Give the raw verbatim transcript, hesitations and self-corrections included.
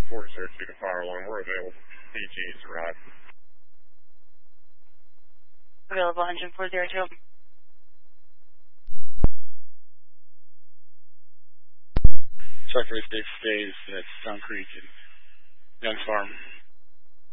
four zero two to fire alarm. We're available. P Gs arrive. Available engine four zero two. Secretary of State stays at Stone Creek and Young's Farm.